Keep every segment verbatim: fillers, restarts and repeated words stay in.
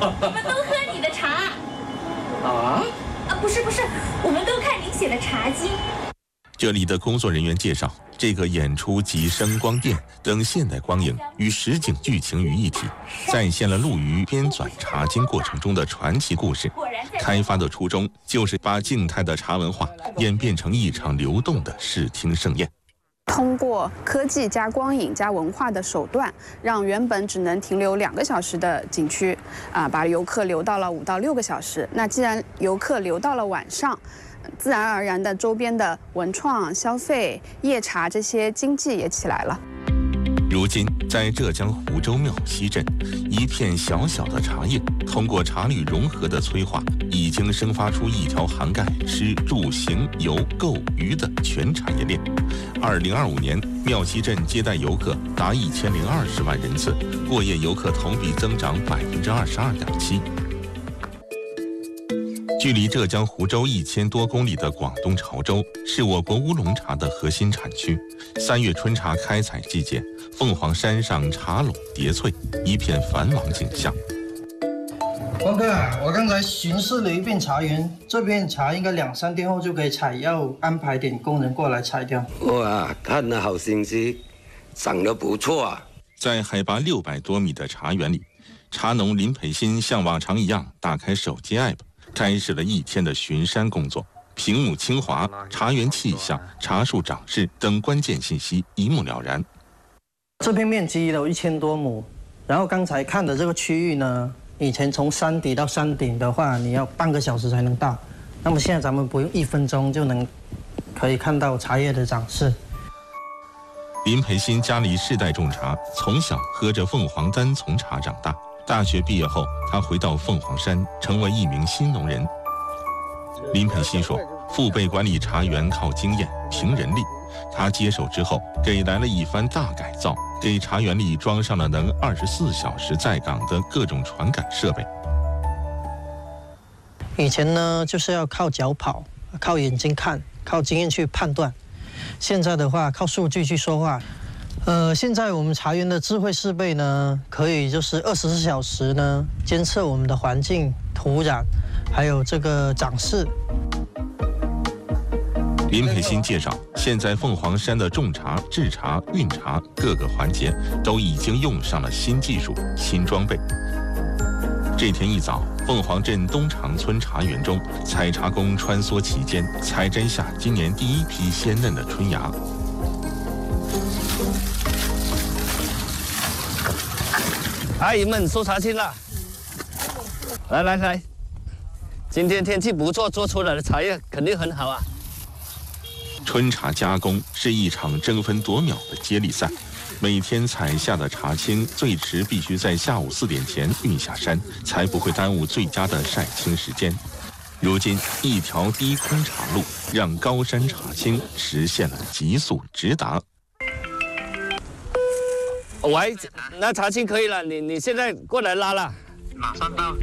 我们都喝你的茶。 啊？ 啊，不是不是，我们都看您写的茶经。 这里的工作人员介绍，这个演出集声光电等现代光影与实景剧情于一体，再现了陆羽编纂《茶经》过程中的传奇故事。开发的初衷就是把静态的茶文化演变成一场流动的视听盛宴。 通过科技加光影加文化的手段，让原本只能停留两个小时的景区，啊，把游客留到了五到六个小时。那既然游客留到了晚上，自然而然的周边的文创、消费、夜茶这些经济也起来了。 如今，在浙江湖州庙西镇，一片小小的茶叶，通过茶旅融合的催化，已经生发出一条涵盖吃、住、行、游、购、娱的全产业链。二零二五年，庙西镇接待游客达一千零二十万人次，过夜游客同比增长百分之二十二点七。距离浙江湖州一千多公里的广东潮州，是我国乌龙茶的核心产区。三月春茶开采季节，凤凰山上茶垄叠翠，一片繁忙景象。 光哥，我刚才巡视了一遍茶园，这片茶应该两三天后就可以采，要安排点工人过来采掉。 哇，看得好清晰，长得不错啊！ 在海拔六百多米的茶园里，茶农林培新像往常一样打开手机 app。开始了一天的巡山工作，屏幕清华、茶园气象、茶树长势等关键信息一目了然。 这片面积有一千多亩，然后刚才看的这个区域呢，以前从山底到山顶的话，你要半个小时才能到，那么现在咱们不用一分钟就能可以看到茶叶的长势。 林培新家里世代种茶，从小喝着凤凰单丛茶长大。大学毕业后，他回到凤凰山，成为一名新农人。林培新说，父辈管理茶园靠经验、凭人力，他接手之后，给来了一番大改造，给茶园里装上了能二十四小时在岗的各种传感设备。 以前呢，就是要靠脚跑，靠眼睛看，靠经验去判断。现在的话，靠数据去说话。呃，现在我们茶园的智慧设备呢，可以就是二十四小时呢监测我们的环境、土壤，还有这个长势。 林培新介绍，现在凤凰山的种茶、制茶、运茶各个环节都已经用上了新技术、新装备。这天一早，凤凰镇东长村茶园中，采茶工穿梭其间，采摘下今年第一批鲜嫩的春芽。 阿姨们收茶青了，来来来，今天天气不错，做出来的茶叶肯定很好啊。 春茶加工是一场争分夺秒的接力赛，每天采下的茶青最迟必须在下午四点前运下山，才不会耽误最佳的晒青时间。如今，一条低空茶路让高山茶青实现了急速直达。 喂，那茶青可以了，你你现在过来拉了， 马上到。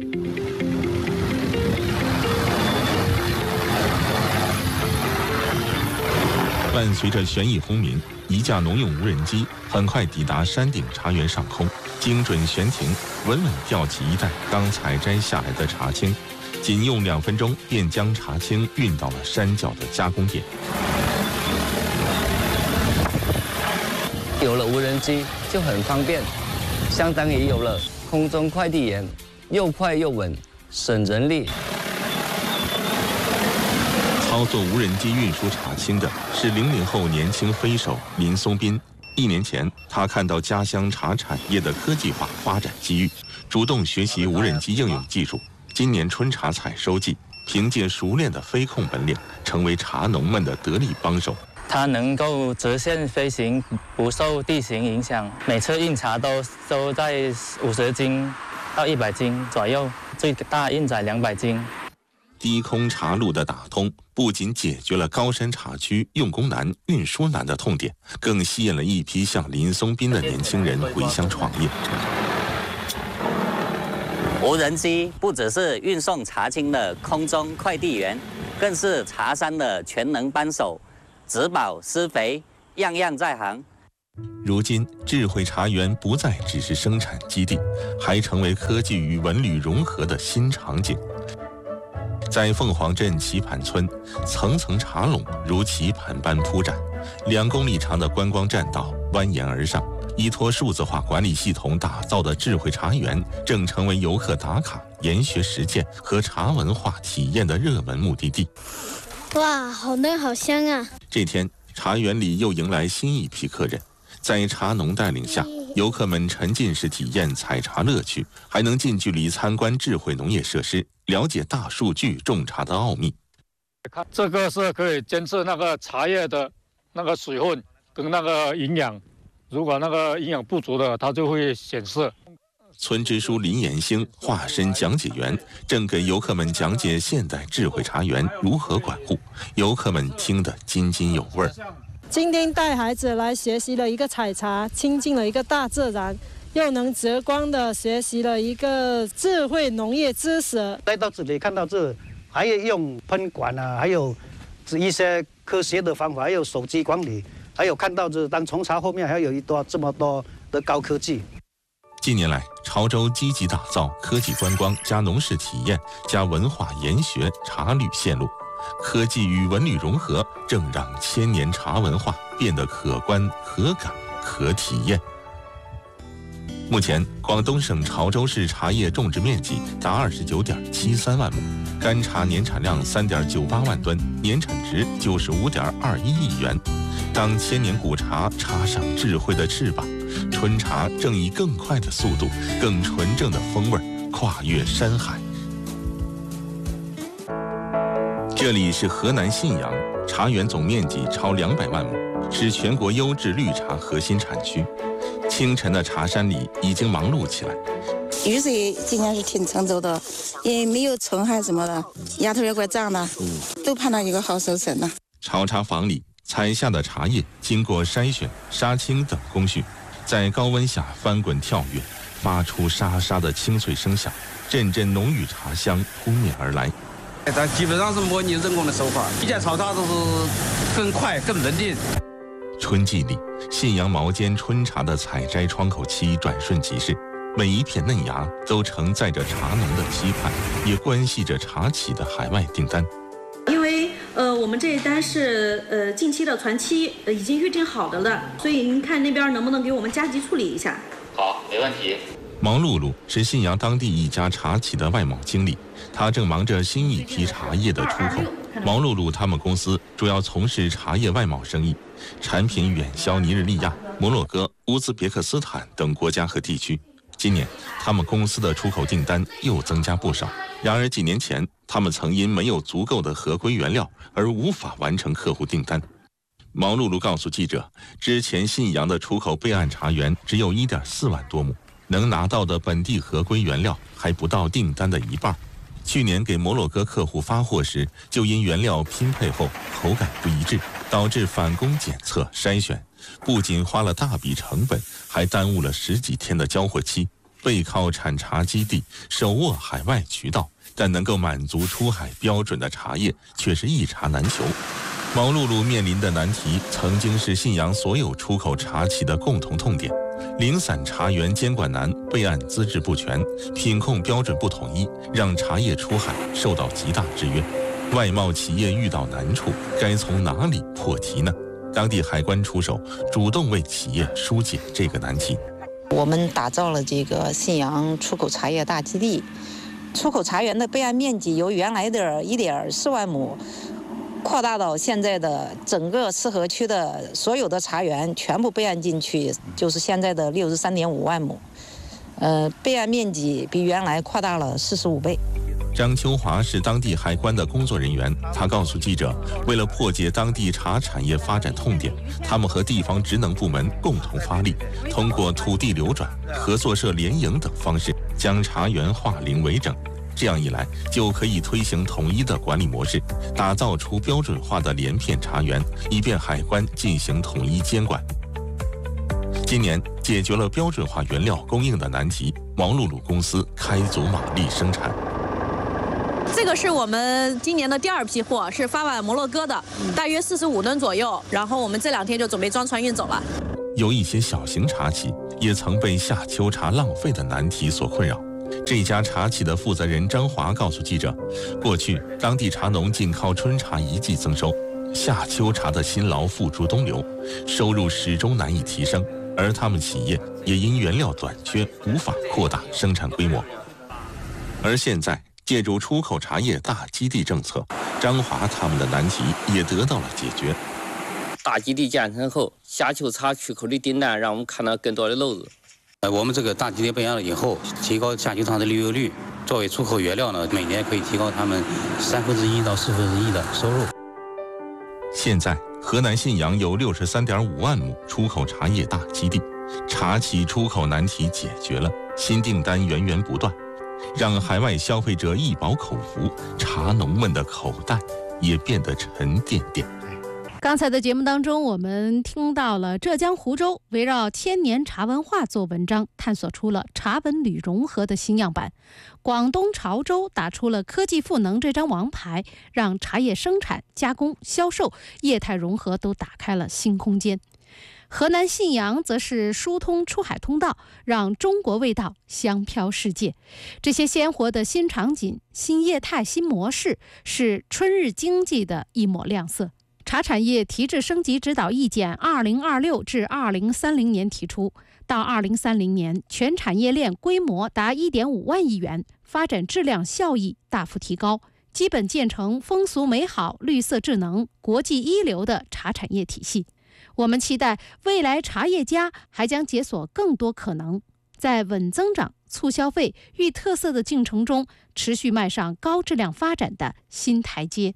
伴随着旋翼轰鸣，一架农用无人机很快抵达山顶茶园上空，精准悬停，稳稳吊起一袋刚采摘下来的茶青，仅用两分钟便将茶青运到了山脚的加工点。 有了无人机就很方便，相当于有了空中快递员，又快又稳，省人力。 操作无人机运输茶青的是零零后年轻飞手林松斌。一年前，他看到家乡茶产业的科技化发展机遇，主动学习无人机应用技术。今年春茶采收季，凭借熟练的飞控本领，成为茶农们的得力帮手。 它能够直线飞行，不受地形影响。每次运茶都都在五十斤到一百斤左右，最大运载两百斤。 低空茶路的打通，不仅解决了高山茶区用工难、运输难的痛点，更吸引了一批像林松斌的年轻人回乡创业。 无人机不只是运送茶青的空中快递员，更是茶山的全能帮手。植保施肥，样样在行。 如今，智慧茶园不再只是生产基地，还成为科技与文旅融合的新场景。在凤凰镇棋盘村，层层茶垄如棋盘般铺展，两公里长的观光栈道蜿蜒而上。依托数字化管理系统打造的智慧茶园，正成为游客打卡、研学实践和茶文化体验的热门目的地。 哇，好嫩好香啊！ 这天，茶园里又迎来新一批客人。在茶农带领下，游客们沉浸式体验采茶乐趣，还能近距离参观智慧农业设施，了解大数据种茶的奥秘。 这个是可以监测那个茶叶的那个水分跟那个营养，如果那个营养不足的，它就会显示。 村支书林延兴化身讲解员，正给游客们讲解现代智慧茶园如何管护，游客们听得津津有味儿。 今天带孩子来学习了一个采茶，亲近了一个大自然，又能直观的学习了一个智慧农业知识。 来到这里看到这，还有用喷管啊，还有一些科学的方法，还有手机管理，还有看到这当从茶后面还有一多这么多的高科技。 近年来，潮州积极打造科技观光加农事体验加文化研学茶旅线路。科技与文旅融合，正让千年茶文化变得可观、可感、可体验。目前，广东省潮州市茶叶种植面积达二十九点七三万亩，干茶年产量三点九八万吨，年产值九十五点二一亿元。当千年古茶插上智慧的翅膀，春茶正以更快的速度、更纯正的风味跨越山海。这里是河南信阳，茶园总面积超两百万亩，是全国优质绿茶核心产区。清晨的茶山里已经忙碌起来。 雨水今年是挺成熟的，也没有虫害什么的，丫头也怪胀的，都盼到一个好收成呢。 炒茶房里采下的茶叶经过筛选、杀青等工序，在高温下翻滚跳跃，发出沙沙的清脆声响，阵阵浓郁茶香扑面而来。 但基本上是模拟人工的手法，以前炒茶都是更快、更稳定。 春季里，信阳毛尖春茶的采摘窗口期转瞬即逝，每一片嫩芽都承载着茶农的期盼，也关系着茶企的海外订单。 因为呃，我们这一单是呃近期的船期，呃已经预定好的了，所以您看那边能不能给我们加急处理一下？ 好，没问题。 毛露露是信阳当地一家茶企的外贸经理，他正忙着新一批茶叶的出口。毛露露他们公司主要从事茶叶外贸生意，产品远销尼日利亚、摩洛哥、乌兹别克斯坦等国家和地区。今年，他们公司的出口订单又增加不少。然而几年前，他们曾因没有足够的合规原料而无法完成客户订单。毛露露告诉记者，之前信阳的出口备案茶园只有 一点四万多亩，能拿到的本地合规原料还不到订单的一半。去年给摩洛哥客户发货时，就因原料拼配后口感不一致，导致返工检测筛选，不仅花了大笔成本，还耽误了十几天的交货期。背靠产茶基地，手握海外渠道，但能够满足出海标准的茶叶却是一茶难求。毛露露面临的难题，曾经是信阳所有出口茶企的共同痛点。零散茶园监管难，备案资质不全，品控标准不统一，让茶叶出海受到极大制约。外贸企业遇到难处，该从哪里破题呢？当地海关出手，主动为企业疏解这个难题。 我们打造了这个信阳出口茶叶大基地，出口茶园的备案面积由原来的 一点四万亩扩大到现在的整个四河区的所有的茶园全部备案进去，就是现在的六十三点五万亩，呃，备案面积比原来扩大了四十五倍。 张秋华是当地海关的工作人员，他告诉记者，为了破解当地茶产业发展痛点，他们和地方职能部门共同发力，通过土地流转、合作社联营等方式，将茶园化零为整。这样一来，就可以推行统一的管理模式，打造出标准化的连片茶园，以便海关进行统一监管。今年解决了标准化原料供应的难题，毛露露公司开足马力生产。 这个是我们今年的第二批货，是发往摩洛哥的，大约四十五吨左右。然后我们这两天就准备装船运走了。 有一些小型茶企也曾被夏秋茶浪费的难题所困扰。这家茶企的负责人张华告诉记者，过去当地茶农仅靠春茶一季增收，夏秋茶的辛劳付诸东流，收入始终难以提升，而他们企业也因原料短缺无法扩大生产规模。而现在借助出口茶叶大基地政策，张华他们的难题也得到了解决。 大基地建成后，夏秋茶出口的订单让我们看到更多的漏子。 呃，我们这个大基地备案了以后，提高夏秋茶的利用率，作为出口原料呢，每年可以提高他们三分之一到四分之一的收入。 现在河南信阳有六十三点五万亩出口茶叶大基地，茶企出口难题解决了，新订单源源不断，让海外消费者一饱口福，茶农们的口袋也变得沉甸甸。 刚才的节目当中，我们听到了浙江湖州围绕千年茶文化做文章，探索出了茶文旅融合的新样板。广东潮州打出了科技赋能这张王牌，让茶叶生产、加工、销售业态融合都打开了新空间。河南信阳则是疏通出海通道，让中国味道香飘世界。这些鲜活的新场景、新业态、新模式，是春日经济的一抹亮色。茶产业提质升级指导意见二零二六至二零三零年提出，到二零三零年，全产业链规模达一点五万亿元，发展质量效益大幅提高，基本建成风俗美好、绿色智能、国际一流的茶产业体系。我们期待未来茶叶家还将解锁更多可能，在稳增长、促消费、育特色的进程中，持续迈上高质量发展的新台阶。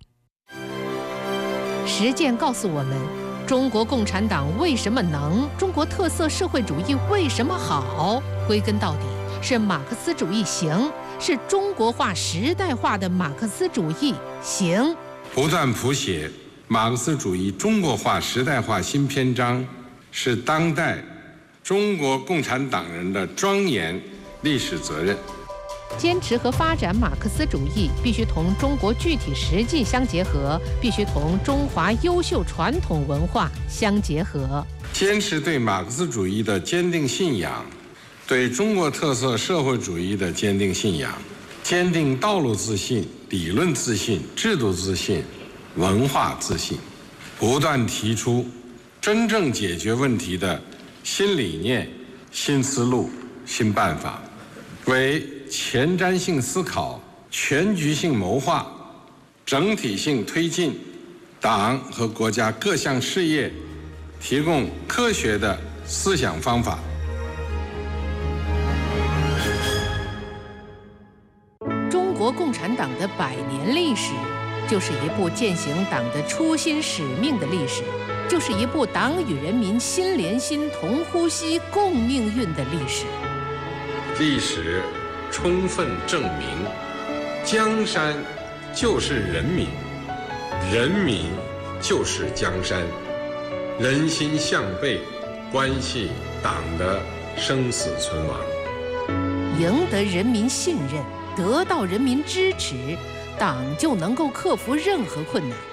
实践告诉我们，中国共产党为什么能，中国特色社会主义为什么好，归根到底是马克思主义行，是中国化时代化的马克思主义行。 不断谱写马克思主义中国化时代化新篇章，是当代中国共产党人的庄严历史责任。 坚持和发展马克思主义，必须同中国具体实际相结合，必须同中华优秀传统文化相结合。 坚持对马克思主义的坚定信仰，对中国特色社会主义的坚定信仰，坚定道路自信、理论自信、制度自信、文化自信，不断提出真正解决问题的新理念、新思路、新办法，为前瞻性思考、全局性谋划、整体性推进党和国家各项事业提供科学的思想方法。 中国共产党的百年历史，就是一部践行党的初心使命的历史，就是一部党与人民心连心、同呼吸、共命运的历史。 历史充分证明，江山就是人民，人民就是江山，人心向背，关系党的生死存亡。 赢得人民信任，得到人民支持，党就能够克服任何困难。